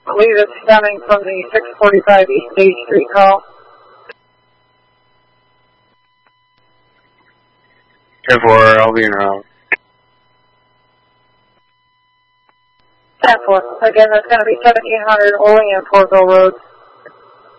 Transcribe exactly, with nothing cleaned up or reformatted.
believe it's stemming from the six forty-five East State Street call. ten four, I'll be in route. ten four. Again, that's going to be seventeen hundred Olean Portville Road.